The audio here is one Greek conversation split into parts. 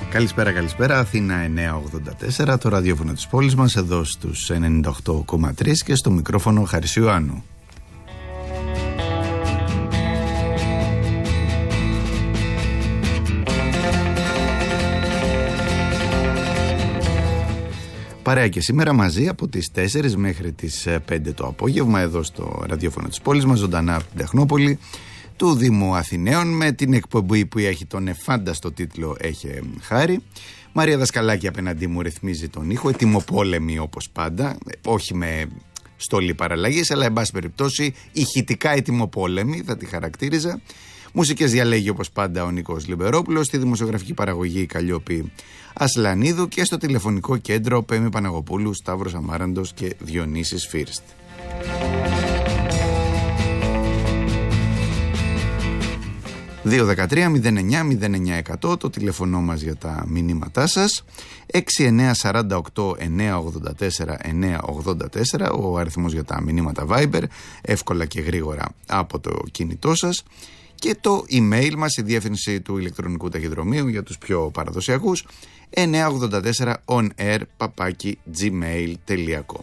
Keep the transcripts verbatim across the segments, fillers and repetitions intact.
Καλησπέρα, καλησπέρα. Αθήνα εννιακόσια ογδόντα τέσσερα, το ραδιόφωνο της πόλης μας, εδώ στους ενενήντα οκτώ κόμμα τρία και στο μικρόφωνο Χαρίς Ιωάννου. Παρέα και σήμερα μαζί από τις τέσσερις μέχρι τις πέντε το απόγευμα εδώ στο ραδιόφωνο της πόλης μας, ζωντανά από την Τεχνόπολη του Δήμου Αθηναίων, με την εκπομπή που έχει τον εφάνταστο τίτλο «Έχε χάρη». Μαρία Δασκαλάκη απέναντί μου ρυθμίζει τον ήχο, ετοιμοπόλεμη όπως πάντα, όχι με στολή παραλλαγής, αλλά εν πάση περιπτώσει ηχητικά ετοιμοπόλεμη θα τη χαρακτήριζα. Μουσικές διαλέγει όπως πάντα ο Νίκος Λιμπερόπουλος, στη δημοσιογραφική παραγωγή η Καλλιόπη Ασλανίδου και στο τηλεφωνικό κέντρο Πέμη Παναγοπούλου, Σταύρος Αμάραντος και Διονύσης Φίρστ. δύο δεκατρία μηδέν εννιά μηδέν εννιά εκατό το τηλεφωνό μας για τα μηνύματά σας. έξι εννιά σαράντα οκτώ εννιακόσια ογδόντα τέσσερα εννιακόσια ογδόντα τέσσερα ο αριθμός για τα μηνύματα Viber, εύκολα και γρήγορα από το κινητό σας. Και το email μας, η διεύθυνση του ηλεκτρονικού ταχυδρομείου για τους πιο παραδοσιακούς, εννιακόσια ογδόντα τέσσερα onair παπάκι gmail τελεία com.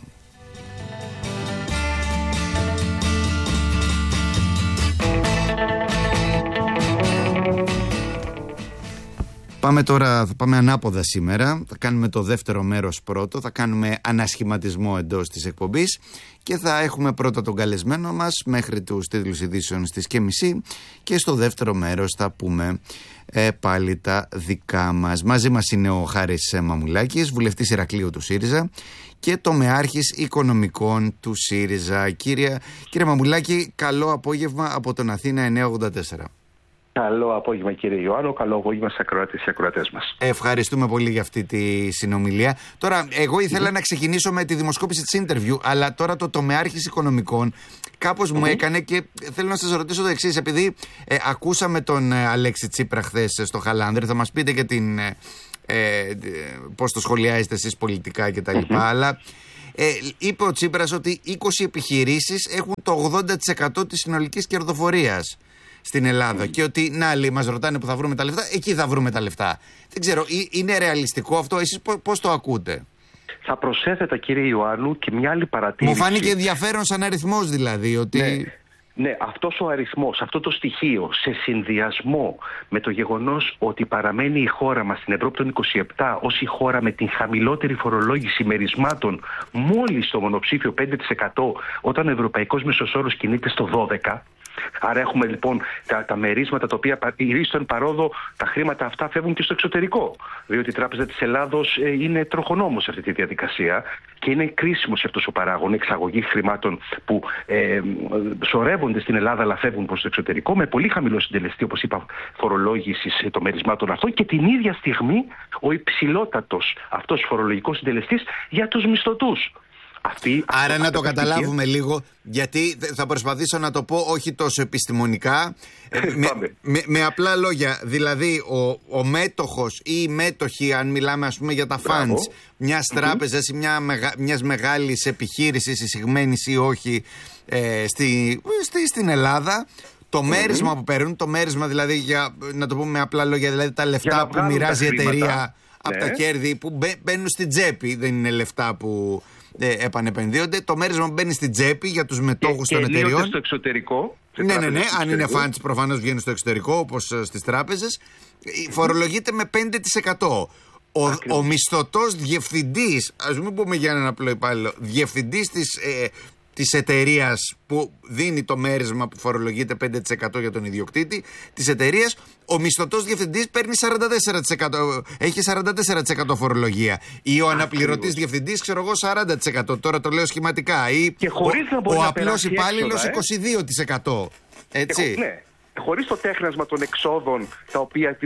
Πάμε τώρα, θα πάμε ανάποδα σήμερα, θα κάνουμε το δεύτερο μέρος πρώτο, θα κάνουμε ανασχηματισμό εντός της εκπομπής και θα έχουμε πρώτα τον καλεσμένο μας μέχρι τους τίτλους ειδήσεων στις και μισή και στο δεύτερο μέρος θα πούμε ε, πάλι τα δικά μας. Μαζί μας είναι ο Χάρης Μαμουλάκης, βουλευτής Ηρακλείου του ΣΥΡΙΖΑ και τομεάρχης οικονομικών του ΣΥΡΙΖΑ. Κύριε, κύριε Μαμουλάκη, καλό απόγευμα από τον Αθήνα εννιακόσια ογδόντα τέσσερα. Καλό απόγευμα κύριε Ιωάννου, καλό απόγευμα στις ακροατές και ακροατές μας. Ευχαριστούμε πολύ για αυτή τη συνομιλία. Τώρα, εγώ ήθελα mm-hmm. να ξεκινήσω με τη δημοσκόπηση της interview, αλλά τώρα το τομεάρχης οικονομικών κάπως mm-hmm. μου έκανε και θέλω να σας ρωτήσω το εξής. Επειδή ε, ακούσαμε τον ε, Αλέξη Τσίπρα χθες στο Χαλάνδρη, θα μας πείτε και την, ε, ε, πώς το σχολιάζετε εσείς πολιτικά κτλ. Mm-hmm. Αλλά ε, είπε ο Τσίπρας ότι είκοσι επιχειρήσεις έχουν το ογδόντα τοις εκατό της συνολικής κερδοφορίας στην Ελλάδα mm. και ότι να άλλοι μας ρωτάνε που θα βρούμε τα λεφτά, εκεί θα βρούμε τα λεφτά. Δεν ξέρω, είναι ρεαλιστικό αυτό, εσείς πώς το ακούτε? Θα προσέθετα κύριε Ιωάννου και μια άλλη παρατήρηση. Μου φάνηκε ενδιαφέρον σαν αριθμός δηλαδή, ότι... Ναι. Ναι, αυτός ο αριθμός, αυτό το στοιχείο σε συνδυασμό με το γεγονός ότι παραμένει η χώρα μας στην Ευρώπη των είκοσι επτά ως η χώρα με την χαμηλότερη φορολόγηση μερισμάτων μόλις στο μονοψήφιο πέντε τοις εκατό, όταν ο ευρωπαϊκός μέσος όρος κινείται στο δώδεκα τοις εκατό. Άρα έχουμε λοιπόν τα, τα μερίσματα τα οποία ηρίστον παρόδο τα χρήματα αυτά φεύγουν και στο εξωτερικό. Διότι η Τράπεζα της Ελλάδος ε, είναι τροχονόμος σε αυτή τη διαδικασία και είναι κρίσιμος αυτός ο παράγων, εξαγωγή χρημάτων που ε, σωρεύονται στην Ελλάδα αλλά φεύγουν προς το εξωτερικό με πολύ χαμηλό συντελεστή, όπως είπα, φορολόγησης των μερισμάτων αυτών και την ίδια στιγμή ο υψηλότατος αυτός φορολογικός συντελεστής για τους μισθωτούς. Αυτή, Άρα αυτό, να το καταλάβουμε και... λίγο, γιατί θα προσπαθήσω να το πω όχι τόσο επιστημονικά, με, με, με απλά λόγια. Δηλαδή ο, ο μέτοχος ή οι μέτοχοι, αν μιλάμε ας πούμε για τα funds μιας τράπεζας mm-hmm. ή μια, μιας μεγάλης επιχείρησης εισηγμένης ή όχι ε, στη, στη, στην Ελλάδα, το mm-hmm. μέρισμα που παίρνουν, το μέρισμα δηλαδή, για να το πούμε με απλά λόγια, δηλαδή τα λεφτά που μοιράζει η εταιρεία ναι. από τα κέρδη που μπαίνουν στην τσέπη, δεν είναι λεφτά που... Ε, επανεπενδύονται, το μέρισμα μπαίνει στην τσέπη για τους μετόχους των εταιριών. Και στο εξωτερικό. Ναι, ναι, ναι. Αν είναι funds, προφανώς βγαίνουν στο εξωτερικό, όπως στις τράπεζες. Φορολογείται με πέντε τοις εκατό. Ο, ο μισθωτός διευθυντής, ας μην πούμε για έναν απλό υπάλληλο, διευθυντής της, ε, της εταιρείας που δίνει το μέρισμα που φορολογείται πέντε τοις εκατό για τον ιδιοκτήτη της εταιρείας, ο μισθωτός διευθυντής παίρνει σαράντα τέσσερα τοις εκατό, έχει σαράντα τέσσερα τοις εκατό φορολογία. Ή ο αναπληρωτής διευθυντής, ξέρω εγώ, σαράντα τοις εκατό. Τώρα το λέω σχηματικά. Ή και χωρίς να μπορεί ο να απλός υπάλληλος ε? είκοσι δύο τοις εκατό. Έτσι. Και, ναι. Χωρίς το τέχνασμα των εξόδων τα οποία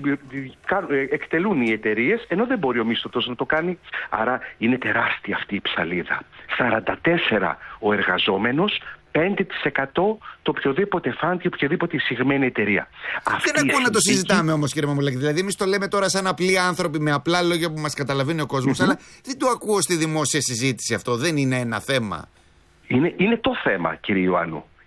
εκτελούν οι εταιρείες, ενώ δεν μπορεί ο μισθωτός να το κάνει. Άρα είναι τεράστια αυτή η ψαλίδα. σαράντα τέσσερα ο εργαζόμενος, πέντε τοις εκατό το οποιοδήποτε φαντ και οποιοδήποτε εισηγμένη εταιρεία. Δεν ακούω συνθήκη... να το συζητάμε όμως κύριε Μαμουλάκη. Δηλαδή εμείς το λέμε τώρα σαν απλοί άνθρωποι με απλά λόγια που μας καταλαβαίνει ο κόσμος, mm-hmm. αλλά δεν το ακούω στη δημόσια συζήτηση αυτό. Δεν είναι ένα θέμα. Είναι, είναι το θέμα κύριε Ιωάννου.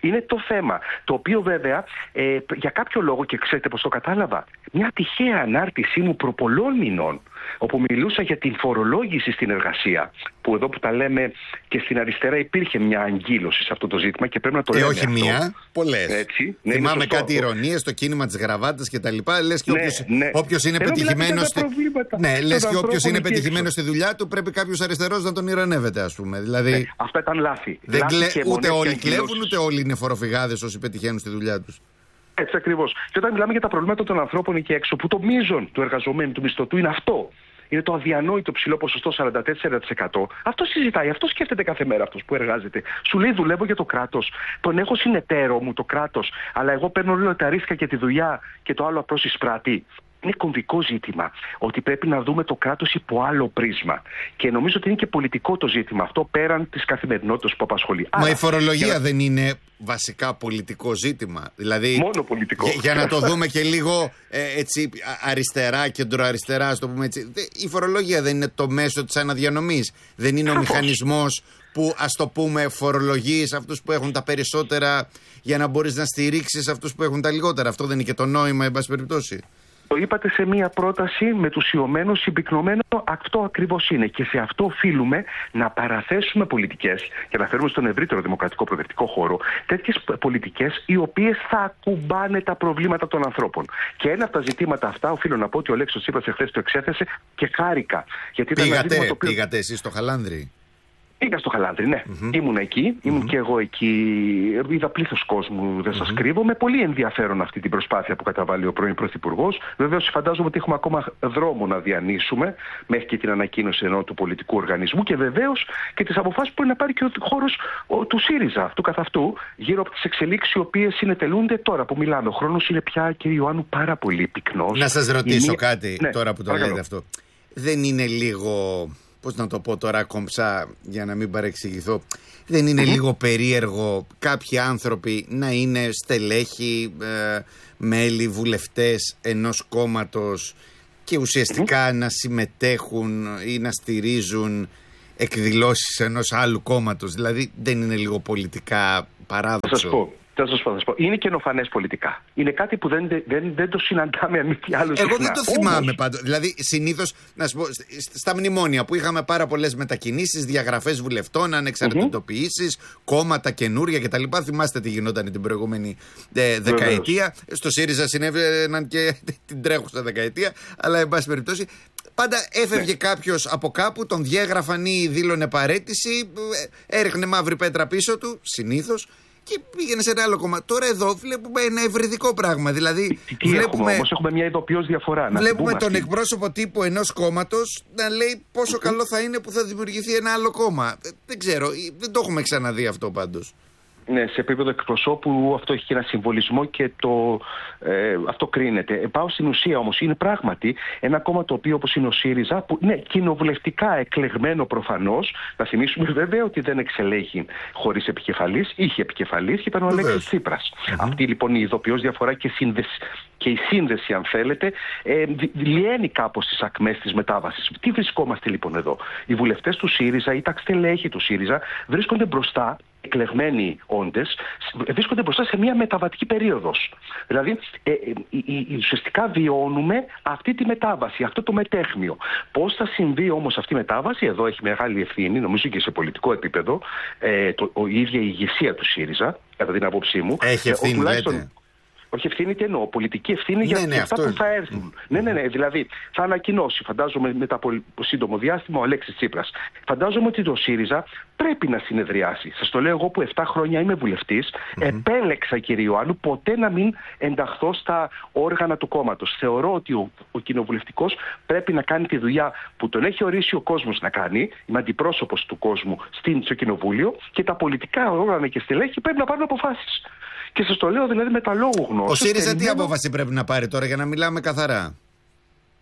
Είναι το θέμα. Το οποίο βέβαια ε, για κάποιο λόγο, και ξέρετε πώς το κατάλαβα, μια τυχαία ανάρτησή μου προ πολλών μηνών, όπου μιλούσα για την φορολόγηση στην εργασία, που εδώ που τα λέμε και στην αριστερά υπήρχε μια αγκύλωση σε αυτό το ζήτημα και πρέπει να το ε, λέμε. όχι αυτό. μία, πολλές. Ναι, θυμάμαι κάτι ηρωνίες, το κίνημα της γραβάτας και τα λοιπά. Λες και ναι, όποιος, ναι. όποιος είναι πετυχημένος στη... ναι, λες και όποιος είναι πετυχημένος στη δουλειά του πρέπει κάποιος αριστερός να τον ηρωνεύεται, ας πούμε. Δηλαδή, ναι, αυτά ήταν λάθη. Δεν λάθη κλε... και ούτε όλοι και κλέβουν, ούτε όλοι είναι φοροφυγάδες όσοι πετυχαίνουν στη δουλειά τους. Έτσι ακριβώς. Και όταν μιλάμε για τα προβλήματα των ανθρώπων εκεί έξω, που το μείζον του εργαζομένου, του μισθωτού είναι αυτό. Είναι το αδιανόητο ψηλό ποσοστό σαράντα τέσσερα τοις εκατό. Αυτό συζητάει, αυτό σκέφτεται κάθε μέρα αυτός που εργάζεται. Σου λέει δουλεύω για το κράτος. Τον έχω συνεταίρο μου το κράτος, αλλά εγώ παίρνω όλα τα ρίσκα και τη δουλειά και το άλλο απλώς εισπράττει. Είναι κομβικό ζήτημα ότι πρέπει να δούμε το κράτος υπό άλλο πρίσμα. Και νομίζω ότι είναι και πολιτικό το ζήτημα αυτό πέραν της καθημερινότητας που απασχολεί. Μα Άρα, η φορολογία για... δεν είναι βασικά πολιτικό ζήτημα? Δηλαδή, μόνο πολιτικό. Για, για να το δούμε και λίγο ε, έτσι, αριστερά, κεντροαριστερά, ας το πούμε έτσι. Η φορολογία δεν είναι το μέσο της αναδιανομής? Δεν είναι ο μηχανισμός που, ας το πούμε, φορολογείς αυτούς που έχουν τα περισσότερα για να μπορείς να στηρίξεις αυτούς που έχουν τα λιγότερα? Αυτό δεν είναι και το νόημα, εν πάση περιπτώσει? Το είπατε σε μία πρόταση μετουσιωμένο, συμπυκνωμένο, αυτό ακριβώς είναι. Και σε αυτό οφείλουμε να παραθέσουμε πολιτικές και να φέρουμε στον ευρύτερο δημοκρατικό προοδευτικό χώρο τέτοιες πολιτικές οι οποίες θα ακουμπάνε τα προβλήματα των ανθρώπων. Και ένα από τα ζητήματα αυτά, οφείλω να πω ότι ο Αλέξης Τσίπρας εχθές το εξέθεσε και χάρηκα. Γιατί πήγατε, το οποίο... πήγατε εσείς στο Χαλάνδρι? Πήγα στο Χαλάνδρι, ναι. Mm-hmm. Ήμουν εκεί, ήμουν mm-hmm. και εγώ εκεί. Είδα πλήθος κόσμου, δεν σας mm-hmm. κρύβω. Με πολύ ενδιαφέρον αυτή την προσπάθεια που καταβάλει ο πρώην Πρωθυπουργός. Βεβαίως, φαντάζομαι ότι έχουμε ακόμα δρόμο να διανύσουμε μέχρι και την ανακοίνωση ενό του πολιτικού οργανισμού και βεβαίως και τις αποφάσεις που είναι να πάρει και ο χώρος του ΣΥΡΙΖΑ, του καθ' αυτού, γύρω από τις εξελίξεις οι οποίες συνετελούνται τώρα που μιλάμε. Ο χρόνος είναι πια, κύριε Ιωάννου, πάρα πολύ πυκνός. Να σας ρωτήσω μία... κάτι ναι, τώρα που το παρακαλώ. λέτε αυτό. Δεν είναι λίγο. Πώς να το πω τώρα κομψά για να μην παρεξηγηθώ, δεν είναι mm-hmm. λίγο περίεργο κάποιοι άνθρωποι να είναι στελέχοι, ε, μέλη, βουλευτές ενός κόμματος και ουσιαστικά mm-hmm. να συμμετέχουν ή να στηρίζουν εκδηλώσεις ενός άλλου κόμματος? Δηλαδή δεν είναι λίγο πολιτικά παράδοξο? Θα σας πω. Θα σας πω, θα σας πω. Είναι καινοφανές πολιτικά. Είναι κάτι που δεν, δεν, δεν το συναντάμε αν μη τι άλλο. Εγώ δεν το θυμάμαι πάντως. Δηλαδή, συνήθως, να σου πω, στα μνημόνια που είχαμε πάρα πολλές μετακινήσεις, διαγραφές βουλευτών, ανεξαρτητοποιήσεις, mm-hmm. κόμματα καινούρια κτλ. Θυμάστε τι γινόταν την προηγούμενη ε, δεκαετία. Βεβαίως. Στο ΣΥΡΙΖΑ συνέβαιναν και την τρέχουσα δεκαετία. Αλλά, εν πάση περιπτώσει, πάντα έφευγε ναι. κάποιος από κάπου, τον διέγραφαν ή δήλωνε παραίτηση, έριχνε μαύρη πέτρα πίσω του, συνήθως, και πήγαινε σε ένα άλλο κόμμα. Τώρα εδώ βλέπουμε ένα ευρυδικό πράγμα. Δηλαδή, τι, τι βλέπουμε, έχουμε, όμως έχουμε μια ειδοποιώς διαφορά. Βλέπουμε τον αυτή. εκπρόσωπο τύπου ενός κόμματος να λέει πόσο mm-hmm. καλό θα είναι που θα δημιουργηθεί ένα άλλο κόμμα. Δεν ξέρω, δεν το έχουμε ξαναδεί αυτό πάντως. Ναι, σε επίπεδο εκπροσώπου αυτό έχει και ένα συμβολισμό και το, ε, αυτό κρίνεται. Ε, πάω στην ουσία όμως. Είναι πράγματι ένα κόμμα το οποίο, όπως είναι ο ΣΥΡΙΖΑ, που είναι κοινοβουλευτικά εκλεγμένο προφανώς. Να θυμίσουμε βέβαια ότι δεν εξελέγει χωρίς επικεφαλής. Είχε επικεφαλής και ήταν ο Αλέξης Τσίπρας. Mm-hmm. Αυτή λοιπόν η ειδοποιώς διαφορά και, σύνδεση, και η σύνδεση, αν θέλετε, ε, λιένει κάπως τις ακμές της μετάβασης. Τι βρισκόμαστε λοιπόν εδώ? Οι βουλευτές του ΣΥΡΙΖΑ ή τα στελέχη του ΣΥΡΙΖΑ βρίσκονται μπροστά, εκλεγμένοι όντες, βρίσκονται μπροστά σε μια μεταβατική περίοδος. Δηλαδή, ε, ε, ε, ε, ουσιαστικά βιώνουμε αυτή τη μετάβαση, αυτό το μετέχμιο. Πώς θα συμβεί όμως αυτή η μετάβαση? Εδώ έχει μεγάλη ευθύνη, νομίζω και σε πολιτικό επίπεδο, ε, το, ο, η ίδια η ηγεσία του ΣΥΡΙΖΑ, κατά την άποψή μου. Έχει ευθύνη, ε, λέτε? Όχι ευθύνη, τι εννοώ. Πολιτική ευθύνη για ναι, ναι, αυτά αυτό... που θα έρθουν. Mm. Ναι, ναι, ναι. Δηλαδή, θα ανακοινώσει, φαντάζομαι, μετά από σύντομο διάστημα, ο Αλέξης Τσίπρας. Φαντάζομαι ότι το ΣΥΡΙΖΑ πρέπει να συνεδριάσει. Σας το λέω εγώ που επτά χρόνια είμαι βουλευτής. Mm-hmm. Επέλεξα, κύριε Ιωάννου, ποτέ να μην ενταχθώ στα όργανα του κόμματος. Θεωρώ ότι ο, ο κοινοβουλευτικός πρέπει να κάνει τη δουλειά που τον έχει ορίσει ο κόσμος να κάνει. Είμαι αντιπρόσωπος του κόσμου στο κοινοβούλιο και τα πολιτικά όργανα και στελέχη πρέπει να πάρουν αποφάσεις. Και σας το λέω δηλαδή με τα λόγου γνώσης. Ο ΣΥΡΙΖΑ τι απόφαση πρέπει να πάρει τώρα για να μιλάμε καθαρά?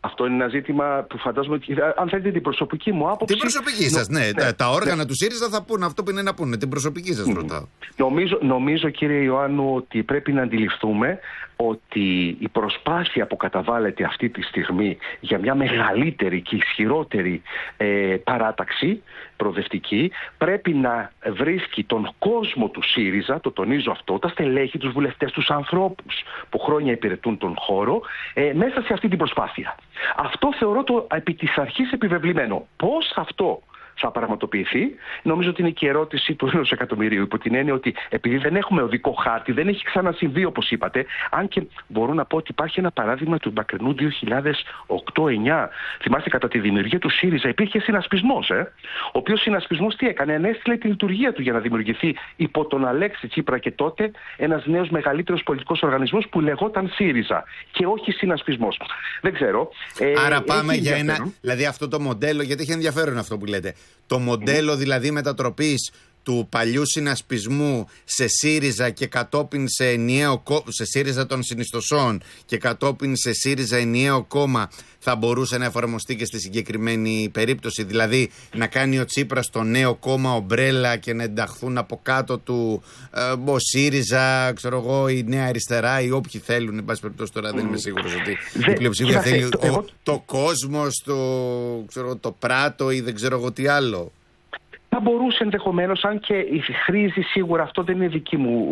Αυτό είναι ένα ζήτημα που φαντάζομαι ότι, αν θέλετε την προσωπική μου άποψη... Την προσωπική σας, ναι. ναι. Τα, τα όργανα ναι. του ΣΥΡΙΖΑ θα πούνε αυτό που είναι να πούνε. Την προσωπική σας ρωτάω. Νομίζω, νομίζω, κύριε Ιωάννου, ότι πρέπει να αντιληφθούμε ότι η προσπάθεια που καταβάλλεται αυτή τη στιγμή για μια μεγαλύτερη και ισχυρότερη ε, παράταξη προοδευτική πρέπει να βρίσκει τον κόσμο του ΣΥΡΙΖΑ, το τονίζω αυτό, τα στελέχη, τους βουλευτές, τους ανθρώπους που χρόνια υπηρετούν τον χώρο, ε, μέσα σε αυτή την προσπάθεια. Αυτό θεωρώ το επί της αρχής επιβεβλημένο. Πώς αυτό θα πραγματοποιηθεί, νομίζω ότι είναι και η ερώτηση του ενός εκατομμυρίου. Υπό την έννοια ότι επειδή δεν έχουμε οδικό χάρτη, δεν έχει ξανασυμβεί όπως είπατε, αν και μπορώ να πω ότι υπάρχει ένα παράδειγμα του μακρινού δύο χιλιάδες οκτώ εννιά. Θυμάστε, κατά τη δημιουργία του ΣΥΡΙΖΑ υπήρχε συνασπισμός, ε, ο οποίος συνασπισμός τι έκανε, ανέστηλε τη λειτουργία του για να δημιουργηθεί υπό τον Αλέξη Τσίπρα και τότε ένας νέος μεγαλύτερος πολιτικός οργανισμός που λεγόταν ΣΥΡΙΖΑ και όχι συνασπισμός. Δεν ξέρω. Ε, Άρα πάμε για ένα, δηλαδή αυτό το μοντέλο, γιατί έχει ενδιαφέρον αυτό που λέτε. Το μοντέλο δηλαδή μετατροπής του παλιού συνασπισμού σε ΣΥΡΙΖΑ και κατόπιν σε ενιαίο σε ΣΥΡΙΖΑ των συνιστοσών και κατόπιν σε ΣΥΡΙΖΑ ενιαίο κόμμα θα μπορούσε να εφαρμοστεί και στη συγκεκριμένη περίπτωση. Δηλαδή να κάνει ο Τσίπρας το νέο κόμμα ομπρέλα και να ενταχθούν από κάτω του ε, ο ΣΥΡΙΖΑ, ξέρω εγώ, η Νέα Αριστερά ή όποιοι θέλουν. Εν πάση περιπτώσει τώρα δεν είμαι σίγουρος ότι η πλειοψηφία θέλει το, ο, το Κόσμος, το, ξέρω, το Πράτο ή δεν ξέρω εγώ τι άλλο. Θα μπορούσε ενδεχομένως, αν και η χρήση σίγουρα αυτό δεν είναι δική μου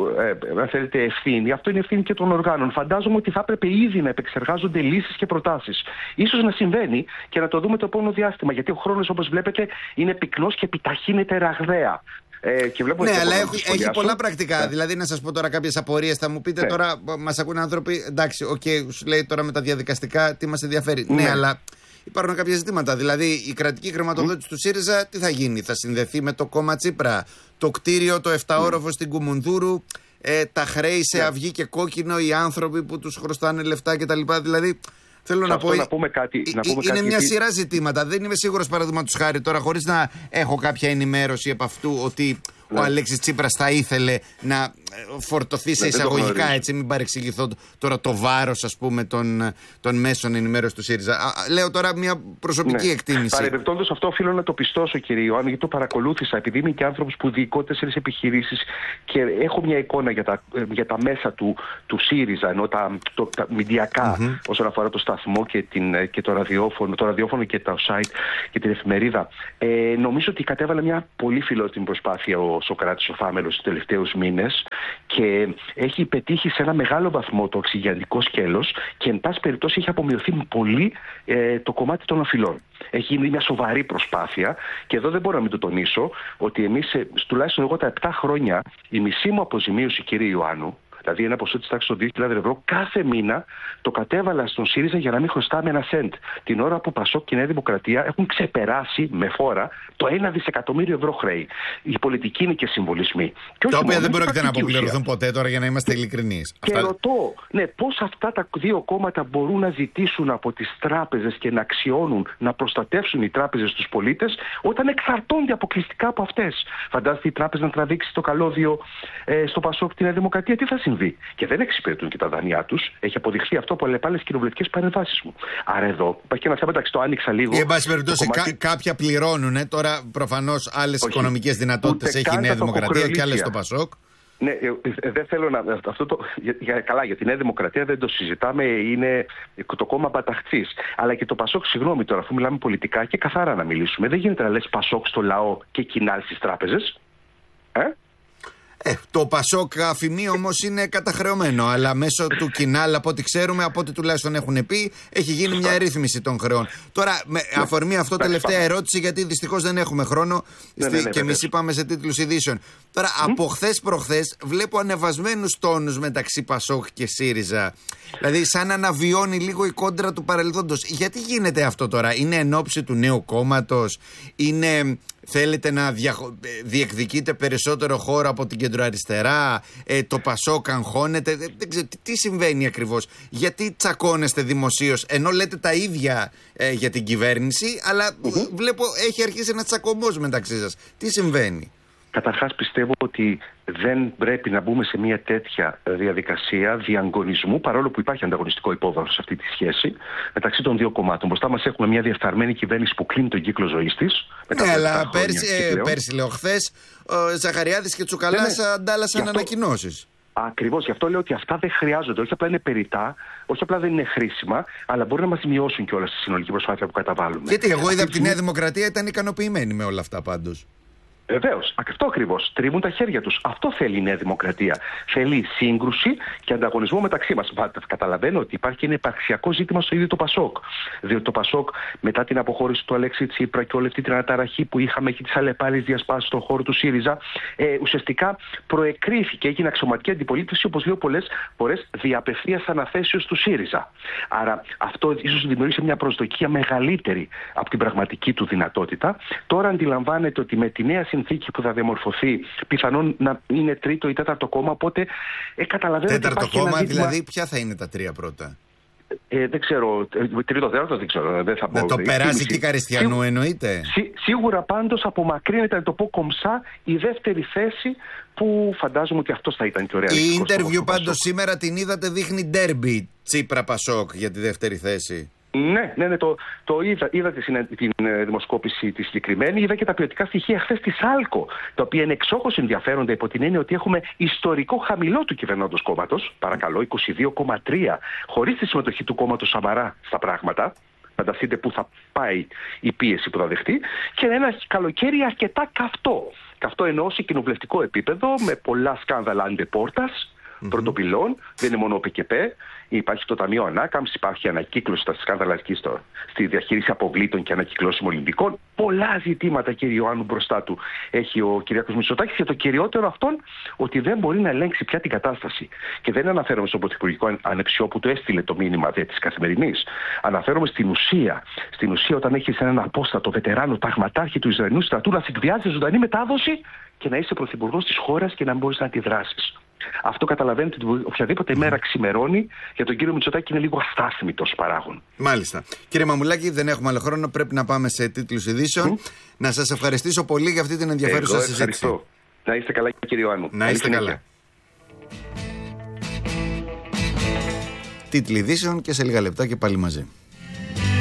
ε, αν θέλετε, ευθύνη. Αυτό είναι ευθύνη και των οργάνων. Φαντάζομαι ότι θα έπρεπε ήδη να επεξεργάζονται λύσεις και προτάσεις. Ίσως να συμβαίνει και να το δούμε το επόμενο διάστημα. Γιατί ο χρόνος, όπως βλέπετε, είναι πυκνός και επιταχύνεται ραγδαία. Ε, και βλέπω ναι, αλλά έχει, έχει πολλά πρακτικά. Ναι. Δηλαδή, να σας πω τώρα κάποιες απορίες. Θα μου πείτε ναι. τώρα, μας ακούνε άνθρωποι, εντάξει, οκ, okay, σου λέει τώρα με τα διαδικαστικά τι μας ενδιαφέρει. Ναι, ναι αλλά. Υπάρχουν κάποια ζητήματα. Δηλαδή, η κρατική χρηματοδότηση mm. του ΣΥΡΙΖΑ τι θα γίνει, θα συνδεθεί με το κόμμα Τσίπρα, το κτίριο, το εφταόροφο mm. στην Κουμουνδούρου, ε, τα χρέη σε yeah. αυγή και κόκκινο, οι άνθρωποι που τους χρωστάνε λεφτά κτλ. Δηλαδή, θέλω να πω. Να πούμε κάτι, ε, να πούμε είναι κάτι μια τι... σειρά ζητήματα. Δεν είμαι σίγουρος, παραδείγματος χάρη, τώρα χωρίς να έχω κάποια ενημέρωση επ' αυτού, ότι ναι. ο Αλέξης Τσίπρας θα ήθελε να φορτωθεί σε ναι, εισαγωγικά, έτσι, μην παρεξηγηθώ τώρα, το βάρος, ας πούμε, των, των μέσων ενημέρωσης του ΣΥΡΙΖΑ. Α, λέω τώρα μια προσωπική ναι. εκτίμηση. Παρεμπιπτόντως, αυτό οφείλω να το πιστώσω, κύριε Ιωάννη, γιατί το παρακολούθησα, επειδή είμαι και άνθρωπος που διοικώ τέσσερις επιχειρήσεις και έχω μια εικόνα για τα, για τα μέσα του, του ΣΥΡΙΖΑ, ενώ τα, το, τα μηντιακά mm-hmm. όσον αφορά το σταθμό και, την, και το ραδιόφωνο, το ραδιόφωνο και το site και την εφημερίδα. Ε, νομίζω ότι κατέβαλε μια πολύ φιλότιμη προσπάθεια ο Σωκράτης ο Φάμελος τους τελευταίους μήνες και έχει πετύχει σε ένα μεγάλο βαθμό το οξυγιαντικό σκέλος και εν πάση περιπτώσει έχει απομειωθεί πολύ ε, το κομμάτι των οφειλών. Έχει γίνει μια σοβαρή προσπάθεια και εδώ δεν μπορώ να μην το τονίσω ότι εμείς, τουλάχιστον εγώ τα επτά χρόνια, η μισή μου αποζημίωση, κύριε Ιωάννου, δηλαδή ένα ποσό της τάξης των δύο χιλιάδες ευρώ κάθε μήνα, το κατέβαλα στον ΣΥΡΙΖΑ για να μην χρωστάμε ένα σεντ. Την ώρα που ΠΑΣΟΚ και η Νέα Δημοκρατία έχουν ξεπεράσει με φόρα το ένα δισεκατομμύριο ευρώ χρέη. Η πολιτική είναι και συμβολισμοί. Και τα οποία δεν πρόκειται να αποπληρωθούν ποτέ, τώρα, για να είμαστε ειλικρινείς. Και αυτά... ρωτώ, ναι, πώς αυτά τα δύο κόμματα μπορούν να ζητήσουν από τις τράπεζες και να αξιώνουν, να προστατεύσουν οι τράπεζες τους πολίτες, όταν εξαρτώνται αποκλειστικά από αυτές. Φαντάζεστε η τράπεζα να τραβήξει το καλώδιο ε, στο ΠΑΣΟΚ, τη Νέα Δημοκρατία, τι θα συμβεί? Και δεν εξυπηρετούν και τα δάνειά τους. Έχει αποδειχθεί αυτό από άλλες κοινοβουλευτικές παρεμβάσεις μου. Άρα εδώ υπάρχει και ένα θέμα, εντάξει, το άνοιξα λίγο. Εν πάση περιπτώσει, κομμάτι... κα, κάποια πληρώνουν. Τώρα προφανώς άλλες οικονομικές δυνατότητες έχει η Νέα Δημοκρατία και άλλες το ΠΑΣΟΚ. Ναι, ε, ε, δεν θέλω να. Αυτό το, για, για, καλά, για τη Νέα Δημοκρατία δεν το συζητάμε, είναι το κόμμα παταχτσής. Αλλά και το ΠΑΣΟΚ, συγγνώμη τώρα, αφού μιλάμε πολιτικά και καθαρά να μιλήσουμε, δεν γίνεται να λες ΠΑΣΟΚ στο λαό και κοινάλ στις τράπεζες. Ε? Ε, το ΠΑΣΟΚ αφημί όμως είναι καταχρεωμένο, αλλά μέσω του κοινάλ, από ό,τι ξέρουμε, από ό,τι τουλάχιστον έχουν πει, έχει γίνει μια ρύθμιση των χρεών. Τώρα, με ναι. αφορμή αυτό, ναι. τελευταία ερώτηση, γιατί δυστυχώς δεν έχουμε χρόνο ναι, στη, ναι, ναι, και εμείς είπαμε σε τίτλους ειδήσεων. Τώρα, mm. από χθες προχθές, βλέπω ανεβασμένους τόνους μεταξύ ΠΑΣΟΚ και ΣΥΡΙΖΑ. Δηλαδή, σαν να αναβιώνει λίγο η κόντρα του παρελθόντος. Γιατί γίνεται αυτό τώρα? Είναι εν ώψη του νέου κόμματος? Είναι... Θέλετε να δια... διεκδικείτε περισσότερο χώρο από την κεντροαριστερά? Ε, το ΠΑΣΟΚ αγχώνεται? Δεν, δεν ξέρω τι συμβαίνει ακριβώς. Γιατί τσακώνεστε δημοσίως ενώ λέτε τα ίδια ε, για την κυβέρνηση, αλλά mm-hmm. βλέπω έχει αρχίσει ένα τσακωμός μεταξύ σας. Τι συμβαίνει? Καταρχάς πιστεύω ότι δεν πρέπει να μπούμε σε μια τέτοια διαδικασία διαγωνισμού, παρόλο που υπάρχει ανταγωνιστικό υπόβαθρο σε αυτή τη σχέση. μεταξύ των δύο κομμάτων. Μπροστά μας έχουμε μια διεφθαρμένη κυβέρνηση που κλείνει τον κύκλο ζωής της. Ναι, αλλά πέρσι, ε, πέρσι λέω χθες, ο Ζαχαριάδης και Τσουκαλάς ναι, ναι. αντάλλασαν ανακοινώσεις. Ακριβώς, γι' αυτό λέω ότι αυτά δεν χρειάζονται. Όχι απλά είναι περιττά, όχι απλά δεν είναι χρήσιμα, αλλά μπορεί να μας μειώσουν κιόλας στη συνολική προσπάθεια που καταβάλουμε. Γιατί εγώ είδα από τη Νέα Δημοκρατία ήταν ικανοποιημένοι με όλα αυτά πάντως. Βεβαίως, αυτό ακριβώς. Τρίβουν τα χέρια τους. Αυτό θέλει η Νέα Δημοκρατία. Θέλει σύγκρουση και ανταγωνισμό μεταξύ μας. Καταλαβαίνω ότι υπάρχει ένα υπαρξιακό ζήτημα στο ίδιο το Πασόκ. Διότι το Πασόκ, μετά την αποχώρηση του Αλέξη Τσίπρα και όλη αυτή την αναταραχή που είχαμε και τις αλλεπάλληλες διασπάσεις στον χώρο του ΣΥΡΙΖΑ, ε, ουσιαστικά προεκρίθηκε, έγινε αξιωματική αντιπολίτευση, όπως λέω πολλές φορές, δι' απευθείας αναθέσεως του ΣΥΡΙΖΑ. Άρα αυτό ίσως δημιουργήσει μια προσδοκία μεγαλύτερη από την πραγματική του δυνατότητα. Τώρα αντιλαμβάνεται ότι με τη νέα συνθήκη που θα διαμορφωθεί, πιθανόν να είναι τρίτο ή τέταρτο κόμμα, οπότε ε, καταλαβαίνετε. Τέταρτο κόμμα, δηλαδή, ποια θα είναι τα τρία πρώτα? Ε, δεν ξέρω. Τρίτο, τέταρτο δεν ξέρω. Δεν θα να το περάσει και Καριστιανού, σί, εννοείται. Σί, σίγουρα πάντως απομακρύνεται, να το πω κομψά, η δεύτερη θέση που φαντάζομαι ότι αυτό θα ήταν και ωραία. Η ίντερβιου πάντως σήμερα την είδατε, δείχνει ντέρμπι Τσίπρα Πασόκ για τη δεύτερη θέση. Ναι, ναι, ναι, το, το είδα, είδα την, την ε, δημοσκόπηση τη συγκεκριμένη, είδα και τα ποιοτικά στοιχεία χθες της ΑΛΚΟ, τα οποία είναι εξόχως ενδιαφέροντα υπό την έννοια ότι έχουμε ιστορικό χαμηλό του κυβερνώντος κόμματος, παρακαλώ, είκοσι δύο κόμμα τρία, χωρίς τη συμμετοχή του κόμματος Σαμαρά στα πράγματα. Φανταστείτε πού θα πάει η πίεση που θα δεχτεί, και ένα καλοκαίρι αρκετά καυτό. Καυτό εννοώ σε κοινοβουλευτικό επίπεδο, με πολλά σκάνδαλα αντεπόρτας. Mm-hmm. Πρωτοπυλών, δεν είναι μόνο ο ΠΚΠ, υπάρχει το Ταμείο Ανάκαμψης, υπάρχει ανακύκλωση στα σκάνδαλα εκεί στο, στη διαχείριση αποβλήτων και ανακυκλώσιμων Ολυμπικών. Πολλά ζητήματα, κύριε Ιωάννου, μπροστά του έχει ο Κυριάκος Μητσοτάκης, και το κυριότερο αυτόν, ότι δεν μπορεί να ελέγξει πια την κατάσταση. Και δεν αναφέρομαι στον πρωθυπουργικό ανεξιό που του έστειλε το μήνυμα δε της Καθημερινής. Αναφέρομαι στην ουσία. Στην ουσία, όταν έχεις έναν απόστατο βετεράνο ταγματάρχη του Ισραηλινού στρατού να εκβιάζει ζωντανή μετάδοση και να είσαι πρωθυπουργός της χώρας και να μπορείς να αντιδράσεις. Αυτό καταλαβαίνετε ότι οποιαδήποτε μέρα ξημερώνει για τον κύριο Μητσοτάκη είναι λίγο αστάθμητος παράγων. Μάλιστα. Κύριε Μαμουλάκη, δεν έχουμε άλλο χρόνο. Πρέπει να πάμε σε τίτλους ειδήσεων. Mm. Να σας ευχαριστήσω πολύ για αυτή την ενδιαφέρουσα Εγώ συζήτηση. Ευχαριστώ. Να είστε καλά, κύριε Ιωάννου. Να είστε καλά. Τίτλοι ειδήσεων και σε λίγα λεπτά και πάλι μαζί.